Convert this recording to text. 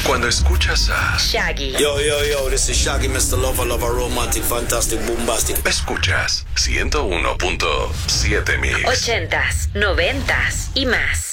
Cuando escuchas a Shaggy. Yo, this is Shaggy, Mr. Lover, romantic, fantastic, bombastic. escuchas 101.7 Mix. 80s, 90s y más.